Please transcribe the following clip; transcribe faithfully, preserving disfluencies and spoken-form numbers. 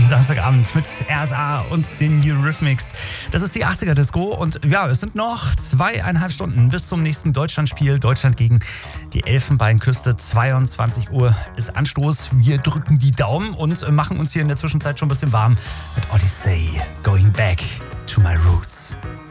Samstagabend mit R S A und den Eurythmics. Das ist die achtziger-Disco und ja, es sind noch zweieinhalb Stunden bis zum nächsten Deutschlandspiel. Deutschland gegen die Elfenbeinküste. zweiundzwanzig Uhr ist Anstoß. Wir drücken die Daumen und machen uns hier in der Zwischenzeit schon ein bisschen warm mit Odyssey, Going Back to My Roots.